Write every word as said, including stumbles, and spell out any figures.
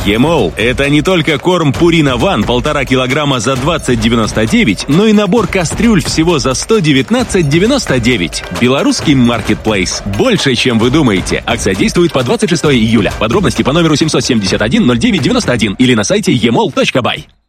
Емол – это не только корм Purina One полтора килограмма за двадцать девяносто девять, но и набор кастрюль всего за сто девятнадцать девяносто девять. Белорусский маркетплейс. Больше, чем вы думаете. Акция действует по двадцать шестого июля. Подробности по номеру семь семь один ноль девять девяносто один или на сайте емол точка бай.